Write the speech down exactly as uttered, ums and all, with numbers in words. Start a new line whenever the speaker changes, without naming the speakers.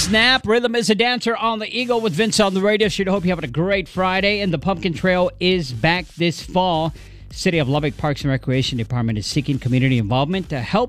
snap. Rhythm is a dancer on the Eagle with Vince on the radio. Should hope you're having a great Friday. And the Pumpkin Trail is back this fall. City of Lubbock Parks and Recreation Department is seeking community involvement to help